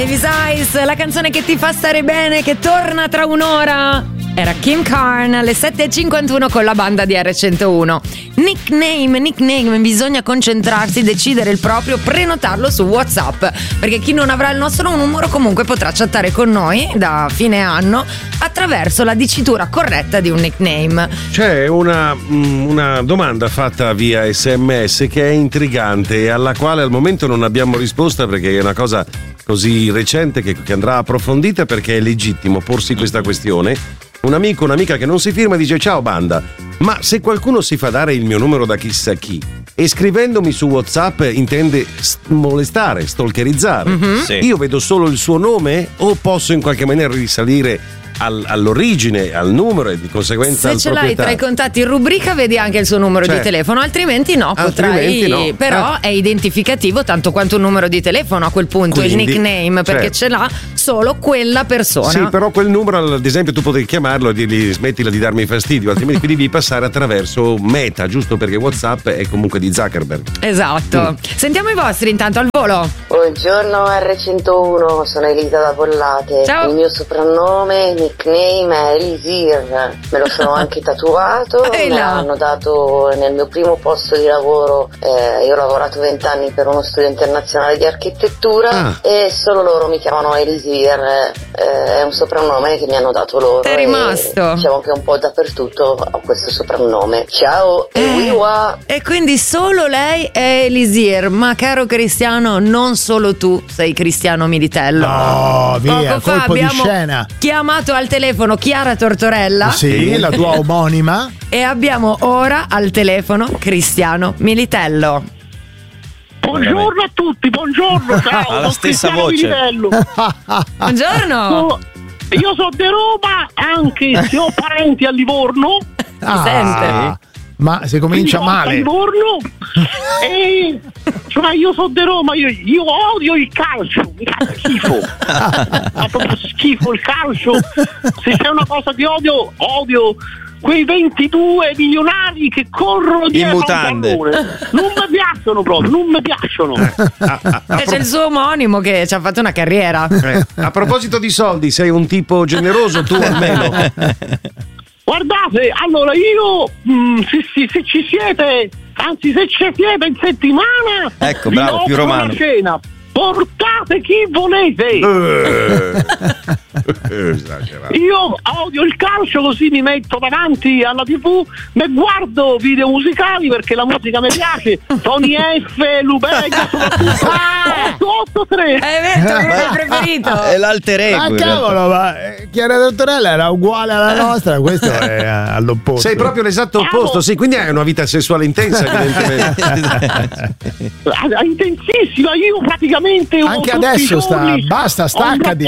Davis Eyes, la canzone che ti fa stare bene, che torna tra un'ora. Era Kim Carn alle 7.51 con la banda di R101. Nickname, bisogna concentrarsi, decidere il proprio, prenotarlo su WhatsApp, perché chi non avrà il nostro numero comunque potrà chattare con noi da fine anno attraverso la dicitura corretta di un nickname. C'è una domanda fatta via SMS che è intrigante e alla quale al momento non abbiamo risposta, perché è una cosa così recente che andrà approfondita, perché è legittimo porsi questa questione. Un amico, un'amica che non si firma dice: ciao banda, ma se qualcuno si fa dare il mio numero da chissà chi e scrivendomi su WhatsApp intende molestare, stalkerizzare, Sì. io vedo solo il suo nome o posso in qualche maniera risalire all'origine, al numero e di conseguenza al se ce l'hai proprietario? tra i contatti in rubrica vedi anche il suo numero di telefono, altrimenti no, Altrimenti no. però è identificativo tanto quanto un numero di telefono a quel punto. Quindi, il nickname, perché certo, ce l'ha solo quella persona. Sì, però quel numero, ad esempio, tu potevi chiamarlo e dirgli smettila di darmi fastidio, altrimenti devi passare attraverso Meta, giusto, perché WhatsApp è comunque di Zuckerberg. Esatto. Sentiamo i vostri intanto al volo. Buongiorno R101, sono Elisa da Bollate. Ciao. Il mio soprannome, nickname è Elisir, me lo sono anche tatuato, me l'hanno dato nel mio primo posto di lavoro, io ho lavorato 20 anni per uno studio internazionale di architettura e solo loro mi chiamano Elisir, è un soprannome che mi hanno dato loro. T'è rimasto? Diciamo che un po' dappertutto ho questo soprannome. Ciao E quindi solo lei è Elisir, ma caro Cristiano, non solo tu sei Cristiano Militello. No, via, Poco fa colpo di abbiamo scena. chiamato al telefono Chiara Tortorella. Sì, la tua omonima. E abbiamo ora al telefono Cristiano Militello. Buongiorno a tutti, buongiorno, ciao. Ha la stessa Cristiano voce. Militello. Buongiorno. Io sono di Roma, anche se ho parenti a Livorno. sente? Ma se comincia Quindi male. a Livorno. E cioè io sono di Roma, io odio il calcio, mi fa schifo. Fa proprio schifo il calcio. Se c'è una cosa che odio quei 22 milionari che corrono dietro In mutande. al pallone. Non mi piacciono proprio, non mi piacciono. E c'è il suo omonimo che ci ha fatto una carriera. A proposito di soldi, sei un tipo generoso tu almeno? Guardate, allora io se ci siete, anzi se ci siete in settimana, Ecco, vi bravo, più offro romano. una cena. Portate chi volete. Io odio il calcio, così mi metto davanti alla TV, mi guardo video musicali perché la musica mi piace. Tony F, Lubega, soprattutto 883. È vero, è il mio preferito. È l'alter ego. Ma in cavolo, ma Chiara Tortorella era uguale alla nostra, questo è all'opposto. Sei proprio l'esatto opposto, sì, quindi hai una vita sessuale intensa, evidentemente. Intensissima, io praticamente anche adesso basta, staccati.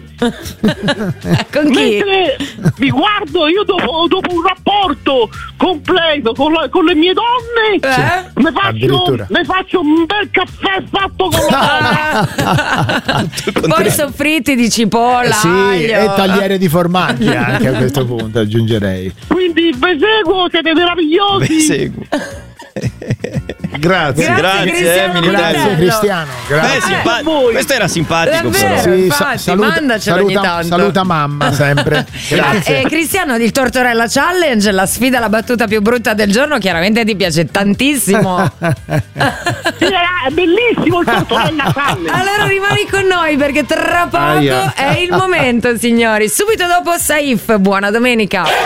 Con chi? Mentre vi guardo, io dopo un rapporto completo con le mie donne, mi faccio un bel caffè fatto con la Poi soffritti di cipolla, Sì, aglio. e tagliere di formaggi anche a questo punto aggiungerei. Quindi vi seguo, siete meravigliosi. Grazie. Cristiano Grazie Cristiano. Grazie. Questo era simpatico. Davvero, però. infatti, mandacelo ogni tanto. Saluta mamma sempre. Grazie. Cristiano, il Tortorella Challenge, la sfida alla battuta più brutta del giorno, chiaramente ti piace tantissimo. Sì, è bellissimo il Tortorella Challenge. Allora rimani con noi perché tra poco Aia. è il momento, signori. Subito dopo Saif, buona domenica.